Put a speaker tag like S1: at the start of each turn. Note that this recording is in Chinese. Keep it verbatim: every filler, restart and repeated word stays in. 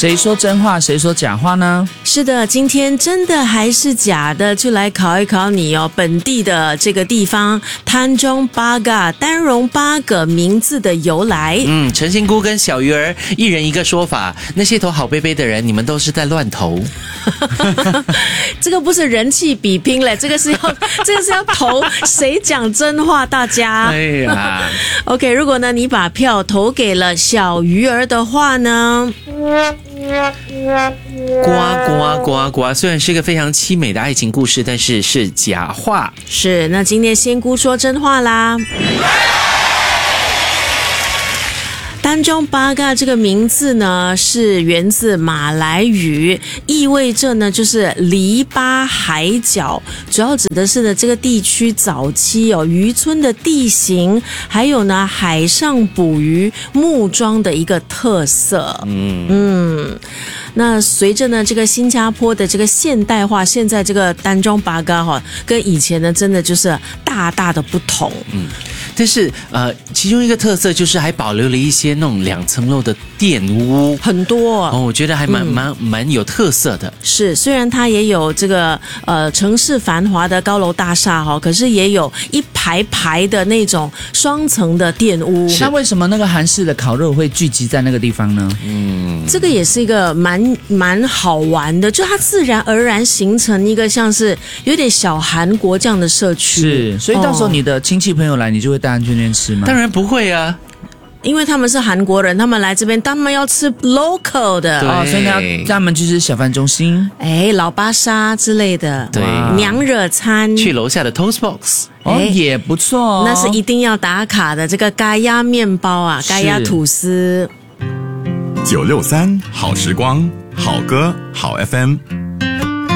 S1: 谁说真话，谁说假话呢？
S2: 是的，今天真的还是假的，就来考一考你哦。本地的这个地方 Tanjong Pagar 丹绒八个名字的由来。
S3: 嗯，陈仙姑跟小鱼儿一人一个说法，那些投好杯杯的人，你们都是在乱投。
S2: 这个不是人气比拼嘞，这个是要这个是要投谁讲真话，大家。
S3: 哎呀
S2: ，OK， 如果呢你把票投给了小鱼儿的话呢？
S3: 呱呱呱呱！虽然是一个非常凄美的爱情故事，但是是假话。
S2: 是，那今天仙姑说真话啦。丹中巴嘎这个名字呢，是源自马来语，意味着呢就是篱笆海角，主要指的是呢这个地区早期哦渔村的地形，还有呢海上捕鱼木桩的一个特色。嗯嗯。那随着呢这个新加坡的这个现代化，现在这个丹中巴嘎哈跟以前呢真的就是大大的不同。
S3: 嗯。但是呃，其中一个特色就是还保留了一些那种两层楼的店屋，
S2: 很多
S3: 哦，我觉得还蛮蛮蛮有特色的。
S2: 是，虽然它也有这个呃城市繁华的高楼大厦哈，可是也有一排排的那种双层的店屋。
S1: 那为什么那个韩式的烤肉会聚集在那个地方呢？
S2: 嗯，这个也是一个蛮蛮好玩的，就它自然而然形成一个像是有点小韩国这样的社区。
S1: 是，所以到时候你的亲戚朋友来，你就会带他们去那边吃吗？
S3: 当然不会啊。
S2: 因为他们是韩国人，他们来这边，他们要吃 local 的
S1: 哦，所以要带他们去吃小贩中心，
S2: 哎，老巴沙之类的，
S3: 对，
S2: 娘惹餐，
S3: 去楼下的 Toast Box，
S1: 哦，也不错哦，
S2: 那是一定要打卡的。这个咖鸭面包啊，咖鸭吐司，
S4: 九六三好时光，好歌好 F M。